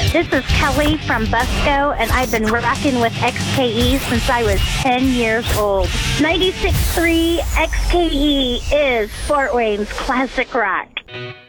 This is Kelly from Busco, and I've been rocking with XKE since I was 10 years old. 96.3 XKE is Fort Wayne's classic rock.